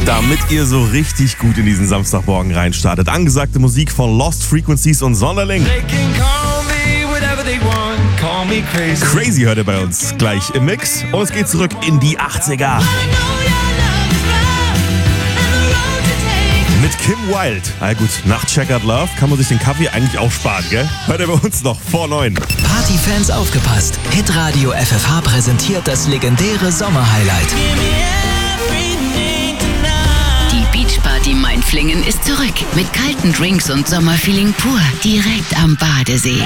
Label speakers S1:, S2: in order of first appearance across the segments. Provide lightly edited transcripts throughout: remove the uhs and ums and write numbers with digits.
S1: Damit ihr so richtig gut in diesen Samstagmorgen reinstartet. Angesagte Musik von Lost Frequencies und Sonderling. Crazy hört ihr bei uns gleich im Mix. Und es geht zurück in die 80er. Mit Kim Wilde. Na gut, nach Checkered Love kann man sich den Kaffee eigentlich auch sparen, gell? Hört ihr bei uns noch vor 9.
S2: Partyfans aufgepasst. Hitradio FFH präsentiert das legendäre Sommerhighlight.
S3: Die Beachparty Mainflingen ist zurück. Mit kalten Drinks und Sommerfeeling pur. Direkt am Badesee.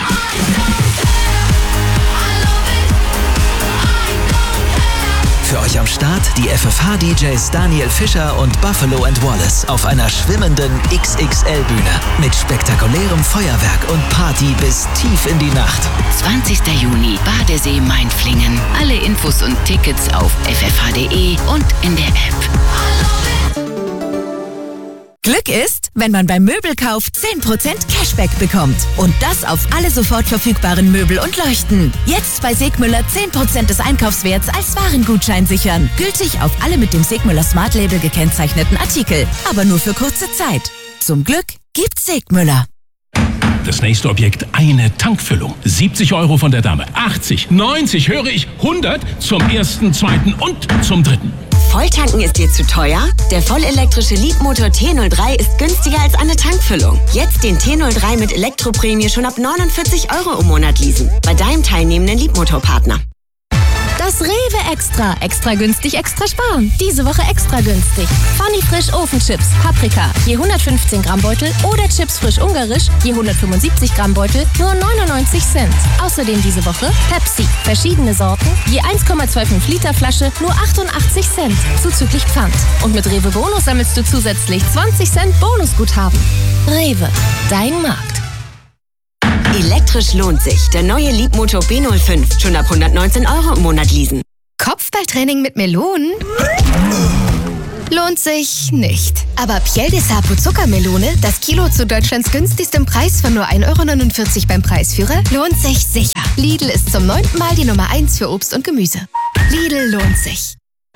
S2: Für euch am Start die FFH-DJs Daniel Fischer und Buffalo & Wallace auf einer schwimmenden XXL-Bühne mit spektakulärem Feuerwerk und Party bis tief in die Nacht.
S3: 20. Juni, Badesee Mainflingen. Alle Infos und Tickets auf ffh.de und in der App.
S4: Glück ist, wenn man beim Möbelkauf 10% Cashback bekommt. Und das auf alle sofort verfügbaren Möbel und Leuchten. Jetzt bei Segmüller 10% des Einkaufswerts als Warengutschein sichern. Gültig auf alle mit dem Segmüller Smart Label gekennzeichneten Artikel. Aber nur für kurze Zeit. Zum Glück gibt's Segmüller.
S5: Das nächste Objekt, eine Tankfüllung. 70 € von der Dame, 80, 90, höre ich, 100 zum ersten, zweiten und zum dritten.
S6: Volltanken ist dir zu teuer? Der vollelektrische Leapmotor T03 ist günstiger als eine Tankfüllung. Jetzt den T03 mit Elektroprämie schon ab 49 € im Monat leasen. Bei deinem teilnehmenden Leapmotor-Partner.
S7: Das Rewe Extra. Extra günstig, extra sparen. Diese Woche extra günstig. Funny Frisch Ofenchips, Paprika, je 115 Gramm Beutel oder Chips frisch ungarisch, je 175 Gramm Beutel, nur 99 Cent. Außerdem diese Woche Pepsi, verschiedene Sorten, je 1,25 Liter Flasche, nur 88 Cent, zuzüglich Pfand. Und mit Rewe Bonus sammelst du zusätzlich 20 Cent Bonusguthaben. Rewe, dein Markt.
S6: Elektrisch lohnt sich. Der neue Leapmotor B05. Schon ab 119 € im Monat leasen.
S7: Kopfballtraining mit Melonen? Lohnt sich nicht. Aber Piel de Sapo Zuckermelone, das Kilo zu Deutschlands günstigstem Preis von nur 1,49 € beim Preisführer, lohnt sich sicher. Lidl ist zum 9. Mal die Nummer 1 für Obst und Gemüse. Lidl lohnt sich.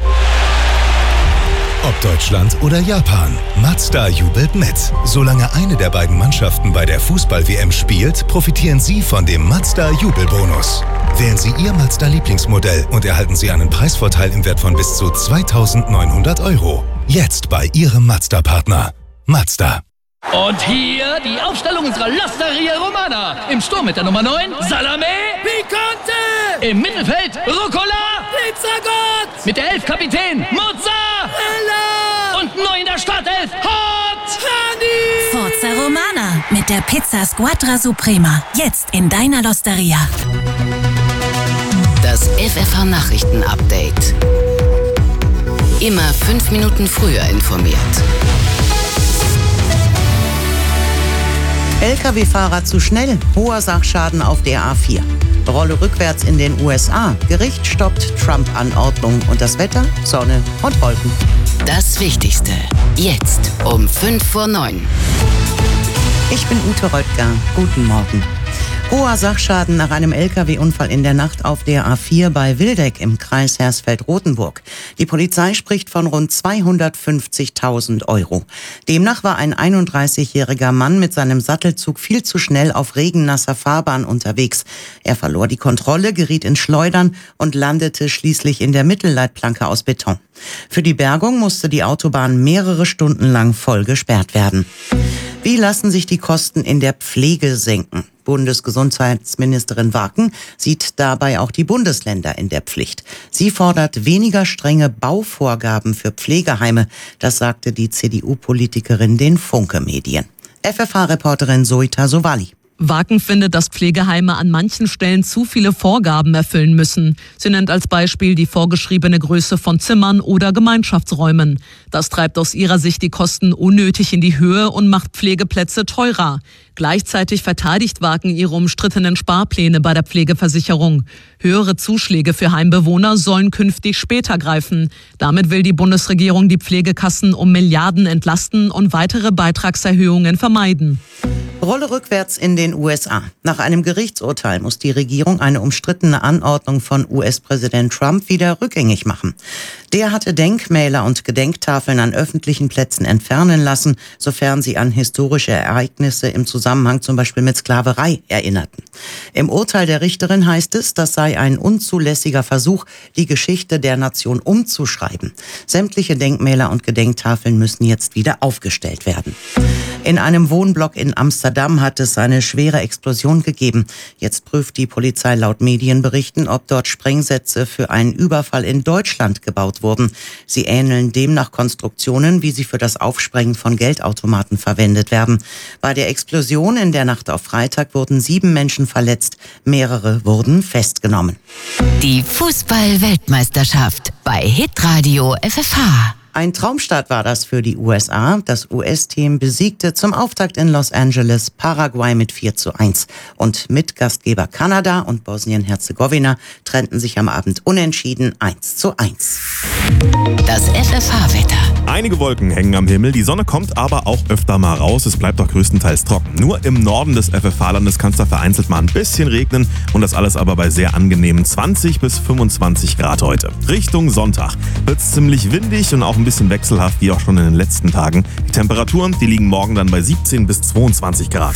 S8: Ob Deutschland oder Japan, Mazda jubelt mit. Solange eine der beiden Mannschaften bei der Fußball-WM spielt, profitieren Sie von dem Mazda-Jubelbonus. Wählen Sie Ihr Mazda-Lieblingsmodell und erhalten Sie einen Preisvorteil im Wert von bis zu 2.900 €. Jetzt bei Ihrem Mazda-Partner. Mazda.
S5: Und hier die Aufstellung unserer L'Osteria Romana. Im Sturm mit der Nummer 9, Salame Picante. Im Mittelfeld, Rucola Pizzagott. Mit der 11 Kapitän, Mozzarella. Und neu in der Startelf, Hot Honey.
S4: Forza Romana mit der Pizza Squadra Suprema. Jetzt in deiner L'Osteria.
S3: Das FFH-Nachrichten-Update. Immer 5 Minuten früher informiert.
S9: Lkw-Fahrer zu schnell, hoher Sachschaden auf der A4. Rolle rückwärts in den USA. Gericht stoppt Trump-Anordnung und das Wetter, Sonne und Wolken.
S3: Das Wichtigste. Jetzt um 5 vor 9.
S9: Ich bin Ute Röttger. Guten Morgen. Hoher Sachschaden nach einem Lkw-Unfall in der Nacht auf der A4 bei Wildeck im Kreis Hersfeld-Rotenburg. Die Polizei spricht von rund 250.000 €. Demnach war ein 31-jähriger Mann mit seinem Sattelzug viel zu schnell auf regennasser Fahrbahn unterwegs. Er verlor die Kontrolle, geriet ins Schleudern und landete schließlich in der Mittelleitplanke aus Beton. Für die Bergung musste die Autobahn mehrere Stunden lang voll gesperrt werden. Wie lassen sich die Kosten in der Pflege senken? Bundesgesundheitsministerin Waken sieht dabei auch die Bundesländer in der Pflicht. Sie fordert weniger strenge Bauvorgaben für Pflegeheime. Das sagte die CDU-Politikerin den Funke-Medien. FFH-Reporterin Zoita Sowali.
S10: Waken findet, dass Pflegeheime an manchen Stellen zu viele Vorgaben erfüllen müssen. Sie nennt als Beispiel die vorgeschriebene Größe von Zimmern oder Gemeinschaftsräumen. Das treibt aus ihrer Sicht die Kosten unnötig in die Höhe und macht Pflegeplätze teurer. Gleichzeitig verteidigt Waken ihre umstrittenen Sparpläne bei der Pflegeversicherung. Höhere Zuschläge für Heimbewohner sollen künftig später greifen. Damit will die Bundesregierung die Pflegekassen um Milliarden entlasten und weitere Beitragserhöhungen vermeiden.
S9: Rolle rückwärts in den USA. Nach einem Gerichtsurteil muss die Regierung eine umstrittene Anordnung von US-Präsident Trump wieder rückgängig machen. Der hatte Denkmäler und Gedenktafeln an öffentlichen Plätzen entfernen lassen, sofern sie an historische Ereignisse im Zusammenhang zum Beispiel mit Sklaverei erinnerten. Im Urteil der Richterin heißt es, das sei ein unzulässiger Versuch, die Geschichte der Nation umzuschreiben. Sämtliche Denkmäler und Gedenktafeln müssen jetzt wieder aufgestellt werden. In einem Wohnblock in Amsterdam hat es eine schwere Explosion gegeben. Jetzt prüft die Polizei laut Medienberichten, ob dort Sprengsätze für einen Überfall in Deutschland gebaut wurden. Sie ähneln demnach Konstruktionen, wie sie für das Aufsprengen von Geldautomaten verwendet werden. Bei der Explosion in der Nacht auf Freitag wurden 7 Menschen verletzt. Mehrere wurden festgenommen.
S3: Die Fußball-Weltmeisterschaft bei Hitradio FFH.
S9: Ein Traumstart war das für die USA. Das US-Team besiegte zum Auftakt in Los Angeles Paraguay mit 4:1. Und Mitgastgeber Kanada und Bosnien-Herzegowina trennten sich am Abend unentschieden 1:1.
S3: Das FFH-Wetter.
S1: Einige Wolken hängen am Himmel, die Sonne kommt aber auch öfter mal raus. Es bleibt auch größtenteils trocken. Nur im Norden des FFH-Landes kann es da vereinzelt mal ein bisschen regnen und das alles aber bei sehr angenehmen 20 bis 25 Grad heute. Richtung Sonntag wird es ziemlich windig und auch ein bisschen wechselhaft, wie auch schon in den letzten Tagen. Die Temperaturen, die liegen morgen dann bei 17 bis 22 Grad.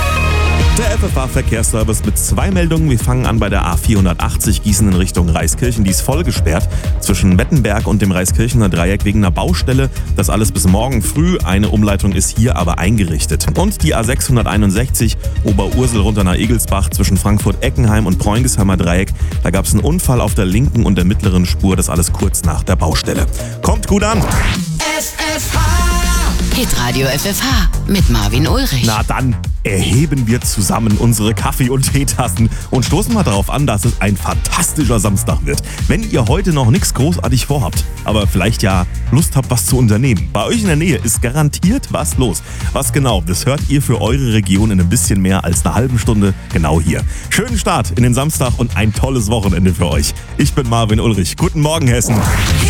S1: Der FFH-Verkehrsservice mit 2 Meldungen. Wir fangen an bei der A480 Gießen in Richtung Reiskirchen. Die ist voll gesperrt zwischen Wettenberg und dem Reiskirchener Dreieck wegen einer Baustelle. Das alles bis morgen früh. Eine Umleitung ist hier aber eingerichtet. Und die A661 Oberursel runter nach Egelsbach zwischen Frankfurt-Eckenheim und Preungesheimer Dreieck. Da gab es einen Unfall auf der linken und der mittleren Spur. Das alles kurz nach der Baustelle. Kommt gut an!
S3: FFH! Hitradio FFH mit Marvin Ulrich.
S1: Na dann erheben wir zusammen unsere Kaffee- und Teetassen und stoßen mal darauf an, dass es ein fantastischer Samstag wird. Wenn ihr heute noch nichts großartig vorhabt, aber vielleicht ja Lust habt, was zu unternehmen. Bei euch in der Nähe ist garantiert was los. Was genau, das hört ihr für eure Region in ein bisschen mehr als einer halben Stunde genau hier. Schönen Start in den Samstag und ein tolles Wochenende für euch. Ich bin Marvin Ulrich. Guten Morgen, Hessen.